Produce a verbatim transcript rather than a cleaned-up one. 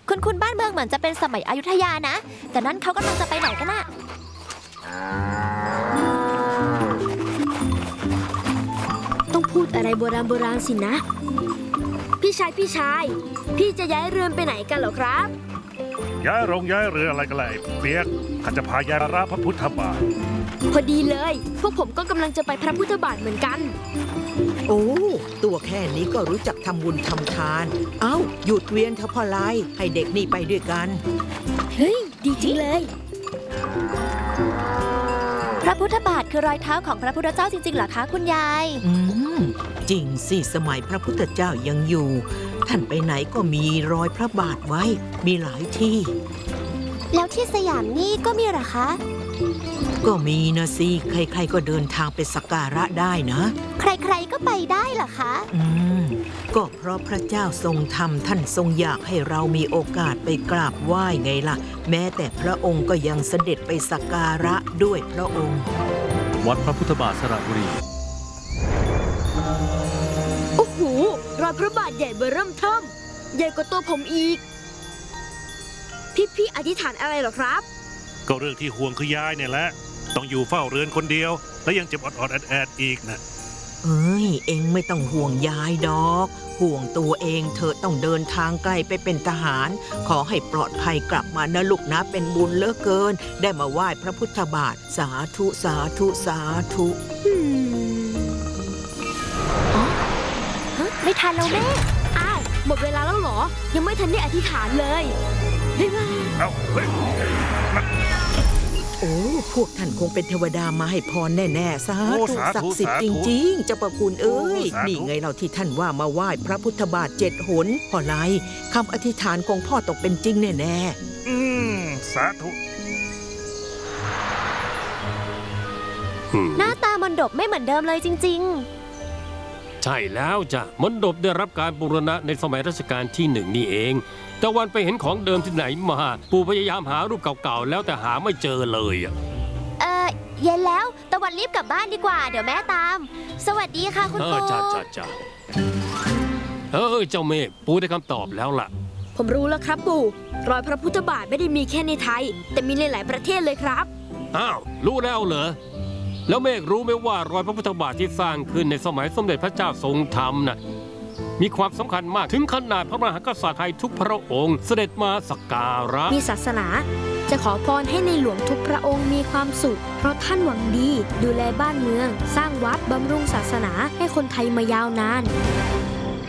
คุณคุณบ้านเมืองเหมือนจะเป็นสมัยอยุธยานะแต่นั้นเขากำลังจะไปไหนกันน่ะต้องพูดอะไรโบราณโบราณสินะพี่ชายพี่ชายพี่จะย้ายเรือนไปไหนกันเหรอครับย้ายโรงย้ายเรืออะไรกันเลยเปียกข้าจะพายายราพระพุทธบาทพอดีเลยพวกผมก็กำลังจะไปพระพุทธบาทเหมือนกันโอ้ตัวแค่นี้ก็รู้จักทำบุญทำทานเอ้าหยุดเวียนเถอะพ่อไลให้เด็กนี่ไปด้วยกันเฮ้ยดีจริงเลยพระพุทธบาทคือรอยเท้าของพระพุทธเจ้าจริงๆเหรอคะคุณยายอืมจริงสิสมัยพระพุทธเจ้ายังอยู่ท่านไปไหนก็มีรอยพระบาทไว้มีหลายที่แล้วที่สยามนี่ก็มีเหรอคะก็มีนะสิใครๆก็เดินทางไปสักการะได้นะใครๆก็ไปได้เหรอคะอืมก็เพราะพระเจ้าทรงธรรมท่านทรงอยากให้เรามีโอกาสไปกราบไหว้ไงล่ะแม้แต่พระองค์ก็ยังเสด็จไปสักการะด้วยพระองค์วัดพระพุทธบาทสระบุรีโอ้โหรอยพระบาทใหญ่เบ้อเริ่มเทิ่มใหญ่กว่าตัวผมอีกพี่ๆอธิษฐานอะไรหรอครับก็เรื่องที่ห่วงคือยายเนี่ยแหละต้องอยู่เฝ้าเรือนคนเดียวและยังเจ็บอดๆแอดๆอีกนะเอ้ยเอ็งไม่ต้องห่วงยายดอกห่วงตัวเองเธอต้องเดินทางไกลไปเป็นทหารขอให้ปลอดภัยกลับมานะลูกนะเป็นบุญเหลือเกินได้มาไหว้พระพุทธบาทสาธุสาธุสาธุอ๋อฮะไม่ทันแล้วแม่อ้าวหมดเวลาแล้วเหรอยังไม่ทันได้อธิษฐานเลยบ๊ายบายเอ้าเฮ้ยโอ้พวกท่านคงเป็นเทวดามาให้พรแน่ๆสาธุศักดิ์สิทธิ์จริงๆเจ้าประคุณเอ้ยนี่ไงเราที่ท่านว่ามาไหว้พระพุทธบาทเจ็ดหนพ่อไลคำอธิษฐานของพ่อตกเป็นจริงแน่ๆอืมสาธุหน้าตามนดบไม่เหมือนเดิมเลยจริงๆใช่แล้วจ้ะมณฑปได้รับการบูรณะในสมัยรัชกาลที่หนึ่งนี่เองแต่วันไปเห็นของเดิมที่ไหนมาปู่พยายามหารูปเก่าๆแล้วแต่หาไม่เจอเลยอ่ะเออเย็นแล้วตะวันรีบกลับบ้านดีกว่าเดี๋ยวแม่ตามสวัสดีค่ะคุณปู่จ้าจ้าจ้าเออเจ้าเมฆปู่ได้คำตอบแล้วล่ะผมรู้แล้วครับปู่รอยพระพุทธบาทไม่ได้มีแค่ในไทยแต่มีในหลายประเทศเลยครับอ้าวรู้แล้วเหรอแล้วเมฆรู้ไหมว่ารอยพระพุทธบาทที่สร้างขึ้นในสมัยสมเด็จพระเจ้าทรงธรรมน่ะมีความสำคัญมากถึงขนาดพระมหากษัตริย์ไทยทุกพระองค์เสด็จมาสักการะมีศาสนาจะขอพรให้ในหลวงทุกพระองค์มีความสุขเพราะท่านหวังดีดูแลบ้านเมืองสร้างวัดบำรุงศาสนาให้คนไทยมายาวนาน